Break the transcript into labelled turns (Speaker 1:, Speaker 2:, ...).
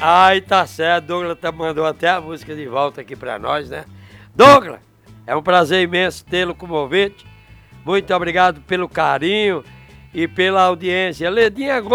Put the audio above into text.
Speaker 1: Ai, tá certo. Douglas mandou até a música de volta aqui pra nós, né? Douglas, é um prazer imenso tê-lo como ouvinte. Muito obrigado pelo carinho e pela audiência. Ledinha